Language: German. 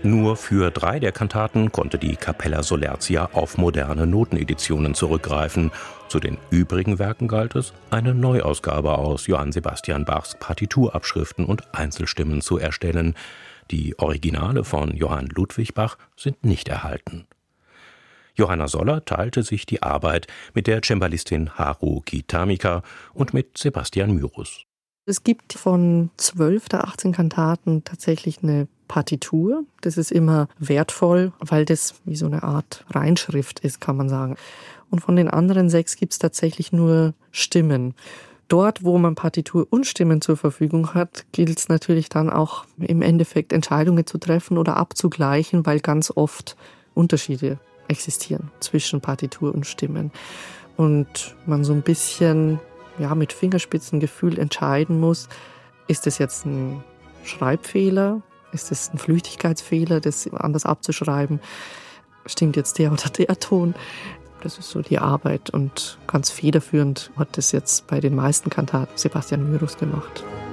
Nur für 3 der Kantaten konnte die Capella Solertia auf moderne Noteneditionen zurückgreifen. Zu den übrigen Werken galt es, eine Neuausgabe aus Johann Sebastian Bachs Partiturabschriften und Einzelstimmen zu erstellen. Die Originale von Johann Ludwig Bach sind nicht erhalten. Johanna Soller teilte sich die Arbeit mit der Cembalistin Haru Kitamika und mit Sebastian Myrus. Es gibt von 12 der 18 Kantaten tatsächlich eine Partitur. Das ist immer wertvoll, weil das wie so eine Art Reinschrift ist, kann man sagen. Und von den anderen 6 gibt es tatsächlich nur Stimmen. Dort, wo man Partitur und Stimmen zur Verfügung hat, gilt es natürlich dann auch im Endeffekt Entscheidungen zu treffen oder abzugleichen, weil ganz oft Unterschiede existieren zwischen Partitur und Stimmen. Und man so ein bisschen mit Fingerspitzengefühl entscheiden muss, ist das jetzt ein Schreibfehler, ist das ein Flüchtigkeitsfehler, das anders abzuschreiben, stimmt jetzt der oder der Ton. Das ist so die Arbeit und ganz federführend hat das jetzt bei den meisten Kantaten Sebastian Myrus gemacht.